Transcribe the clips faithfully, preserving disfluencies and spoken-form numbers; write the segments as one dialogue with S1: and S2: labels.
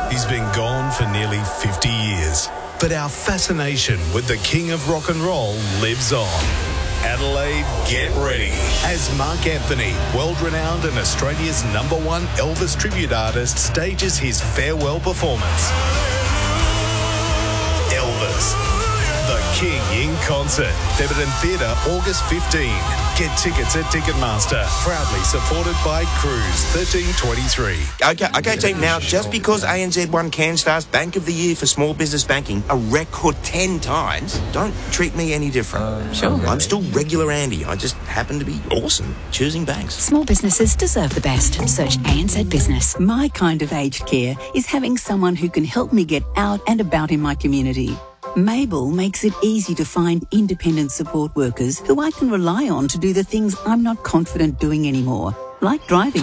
S1: He's been gone for nearly fifty years, but our fascination with the king of rock and roll lives on. Adelaide, get ready as Mark Anthony, world-renowned and Australia's number one Elvis tribute artist, stages his farewell performance. Elvis, the King in concert. Thebarton Theatre, August fifteenth. Get tickets at Ticketmaster. Proudly supported by Cruise thirteen twenty-three.
S2: Okay, okay, team. Now, just because A N Z won CanStar's Bank of the Year for small business banking a record ten times, don't treat me any different. Uh, sure. I'm still regular Andy. I just happen to be awesome choosing banks.
S3: Small businesses deserve the best. Search A N Z Business.
S4: My kind of aged care is having someone who can help me get out and about in my community. Mabel makes it easy to find independent support workers who I can rely on to do the things I'm not confident doing anymore, like driving.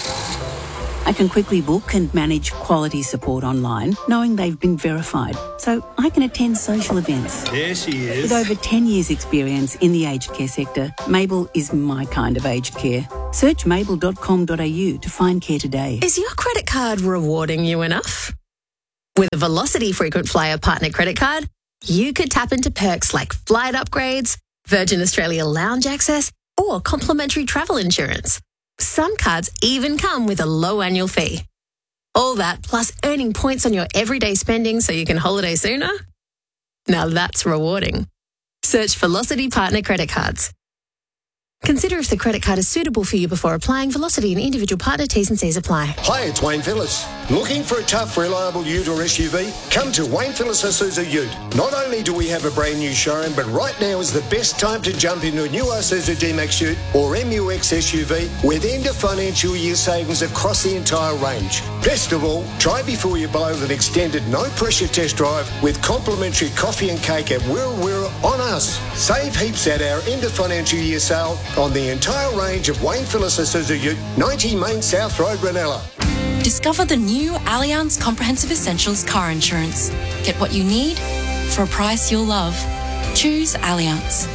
S4: I can quickly book and manage quality support online, knowing they've been verified, so I can attend social events.
S5: There she is.
S4: With over ten years' experience in the aged care sector, Mabel is my kind of aged care. Search mabel dot com dot a u to find care today.
S6: Is your credit card rewarding you enough? With a Velocity Frequent Flyer Partner credit card, you could tap into perks like flight upgrades, Virgin Australia lounge access, or complimentary travel insurance. Some cards even come with a low annual fee. All that plus earning points on your everyday spending so you can holiday sooner? Now that's rewarding. Search Velocity Partner Credit Cards. Consider if the credit card is suitable for you before applying. Velocity and individual partner T's and C's apply.
S7: Hi, it's Wayne Phillips. Looking for a tough, reliable ute or S U V? Come to Wayne Phillips Isuzu Ute. Not only do we have a brand new showroom, but right now is the best time to jump into a new Isuzu D-Max Ute or M U X S U V with end of financial year savings across the entire range. Best of all, try before you blow with an extended no-pressure test drive with complimentary coffee and cake at Wirra Wirra on us. Save heaps at our end of financial year sale on the entire range of Wayne Phillips Isuzu Ute, ninety Main South Road, Ranella.
S8: Discover the new Allianz Comprehensive Essentials car insurance. Get what you need for a price you'll love. Choose Allianz.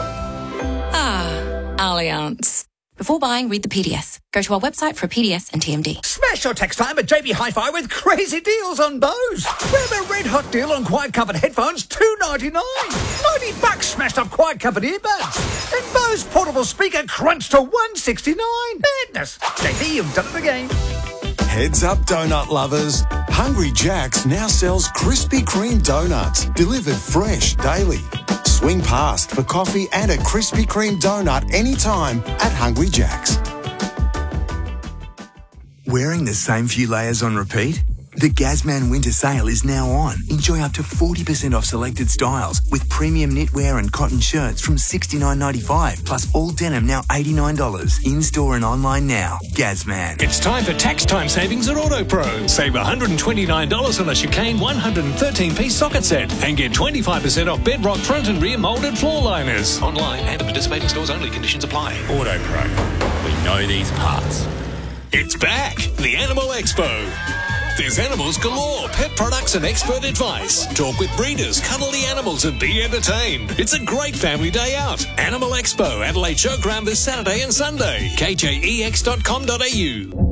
S8: Ah, Allianz. Before buying, read the P D S. Go to our website for a P D S and T M D.
S9: Smash your text time at J B Hi-Fi with crazy deals on Bose. Grab a red hot deal on quiet covered headphones, two ninety-nine. ninety bucks smashed up quiet covered earbuds. And Bose portable speaker crunched to one sixty-nine. Madness. J B, you've done it again.
S10: Heads up, donut lovers. Hungry Jack's now sells Krispy Kreme donuts, delivered fresh daily. Swing past for coffee and a Krispy Kreme donut anytime at Hungry Jack's.
S11: Wearing the same few layers on repeat? The Gazman Winter Sale is now on. Enjoy up to forty percent off selected styles with premium knitwear and cotton shirts from sixty-nine ninety-five, plus all denim now eighty-nine dollars. In-store and online now. Gazman.
S12: It's time for tax time savings at AutoPro. Save one hundred twenty-nine dollars on a Chicane one hundred thirteen piece socket set and get twenty-five percent off Bedrock front and rear moulded floor liners. Online and at participating stores only. Conditions apply.
S13: AutoPro. We know these parts.
S12: It's back. The Animal Expo. There's animals galore, pet products and expert advice. Talk with breeders, cuddle the animals and be entertained. It's a great family day out. Animal Expo, Adelaide Showground this Saturday and Sunday. K J E X dot com dot a u.